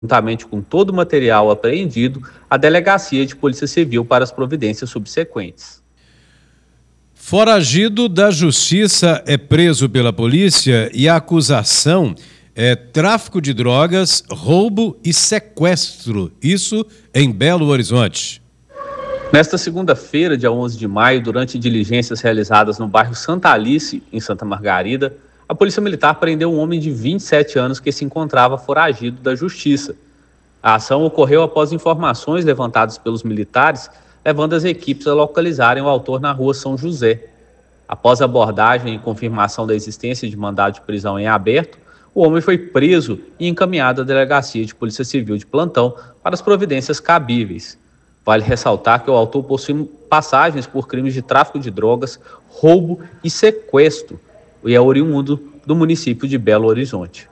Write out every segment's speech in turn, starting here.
juntamente com todo o material apreendido, à Delegacia de Polícia Civil para as providências subsequentes. Foragido da Justiça é preso pela polícia e a acusação é tráfico de drogas, roubo e sequestro. Isso em Belo Horizonte. Nesta segunda-feira, dia 11 de maio, durante diligências realizadas no bairro Santa Alice, em Santa Margarida, a Polícia Militar prendeu um homem de 27 anos que se encontrava foragido da Justiça. A ação ocorreu após informações levantadas pelos militares, levando as equipes a localizarem o autor na rua São José. Após a abordagem e confirmação da existência de mandado de prisão em aberto, o homem foi preso e encaminhado à Delegacia de Polícia Civil de plantão para as providências cabíveis. Vale ressaltar que o autor possui passagens por crimes de tráfico de drogas, roubo e sequestro e é oriundo do município de Belo Horizonte.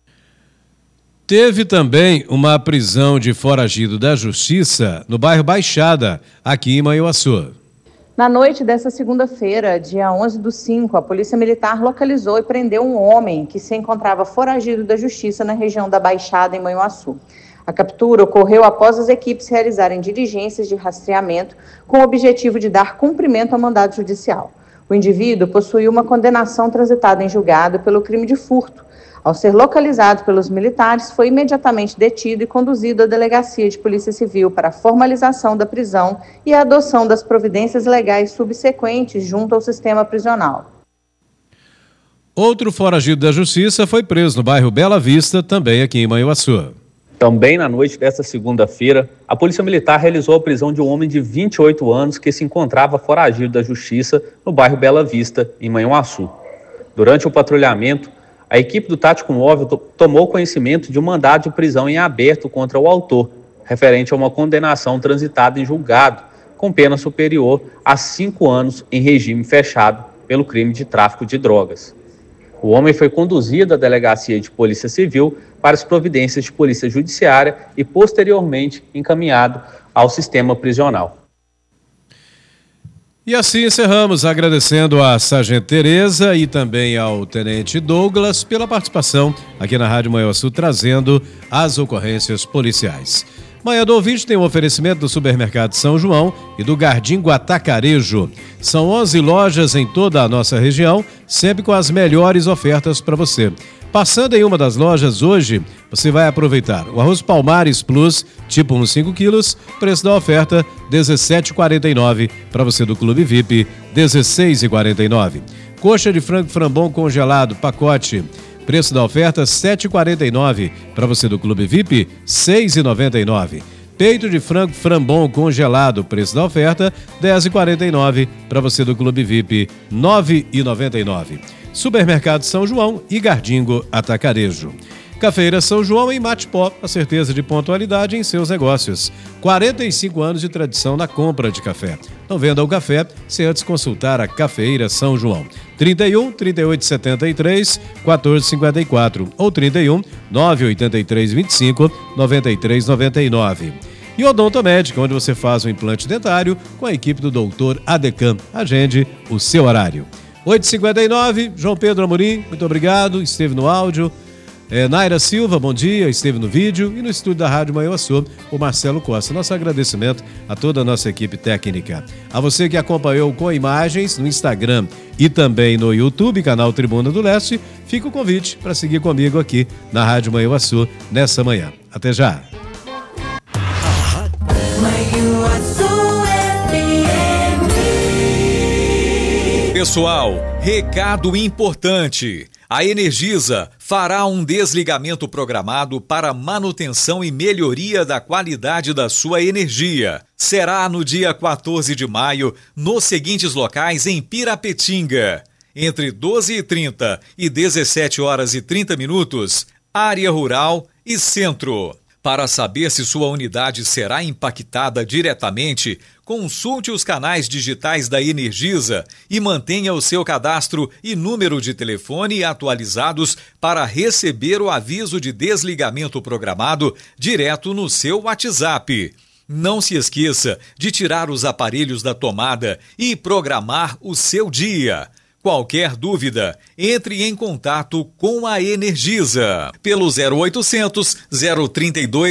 Teve também uma prisão de foragido da Justiça no bairro Baixada, aqui em Manhuaçu. Na noite desta segunda-feira, dia 11/5, a Polícia Militar localizou e prendeu um homem que se encontrava foragido da Justiça na região da Baixada, em Manhuaçu. A captura ocorreu após as equipes realizarem diligências de rastreamento com o objetivo de dar cumprimento ao mandado judicial. O indivíduo possuía uma condenação transitada em julgado pelo crime de furto. Ao ser localizado pelos militares, foi imediatamente detido e conduzido à Delegacia de Polícia Civil para a formalização da prisão e a adoção das providências legais subsequentes junto ao sistema prisional. Outro foragido da Justiça foi preso no bairro Bela Vista, também aqui em Manhuaçu. Também na noite desta segunda-feira, a Polícia Militar realizou a prisão de um homem de 28 anos que se encontrava foragido da Justiça no bairro Bela Vista, em Manhuaçu. Durante o patrulhamento, a equipe do Tático Móvel tomou conhecimento de um mandado de prisão em aberto contra o autor, referente a uma condenação transitada em julgado, com pena superior a 5 anos em regime fechado pelo crime de tráfico de drogas. O homem foi conduzido à Delegacia de Polícia Civil para as providências de Polícia Judiciária e, posteriormente, encaminhado ao sistema prisional. E assim encerramos, agradecendo a Sargento Tereza e também ao Tenente Douglas pela participação aqui na Rádio Manhuaçu, trazendo as ocorrências policiais. Manhã do Ouvinte tem um oferecimento do Supermercado São João e do Gardingo Atacarejo. São 11 lojas em toda a nossa região, sempre com as melhores ofertas para você. Passando em uma das lojas hoje, você vai aproveitar o arroz Palmares Plus, tipo 1 5 quilos, preço da oferta R$ 17,49, para você do Clube VIP, R$ 16,49. Coxa de frango frambon congelado, pacote, preço da oferta R$ 7,49, para você do Clube VIP, R$ 6,99. Peito de frango frambon congelado, preço da oferta R$ 10,49, para você do Clube VIP, R$ 9,99. Supermercado São João e Gardingo Atacarejo. Cafeira São João em Matipó, a certeza de pontualidade em seus negócios. 45 anos de tradição na compra de café. Não venda o café sem antes consultar a Cafeira São João. 31 3873 1454 ou 31 983 25 93 99. E Odontomédica, onde você faz o implante dentário com a equipe do Dr. Adecan. Agende o seu horário. 8h59, João Pedro Amorim, muito obrigado, esteve no áudio. Naira Silva, bom dia, esteve no vídeo. E no estúdio da Rádio Manhuaçu, o Marcelo Costa. Nosso agradecimento a toda a nossa equipe técnica. A você que acompanhou com imagens no Instagram e também no YouTube, canal Tribuna do Leste, fica o convite para seguir comigo aqui na Rádio Manhuaçu nessa manhã. Até já! Pessoal, recado importante. A Energisa fará um desligamento programado para manutenção e melhoria da qualidade da sua energia. Será no dia 14 de maio, nos seguintes locais em Pirapetinga. Entre 12h30 e 17h30, área rural e centro. Para saber se sua unidade será impactada diretamente, consulte os canais digitais da Energisa e mantenha o seu cadastro e número de telefone atualizados para receber o aviso de desligamento programado direto no seu WhatsApp. Não se esqueça de tirar os aparelhos da tomada e programar o seu dia. Qualquer dúvida, entre em contato com a Energisa pelo 0800 032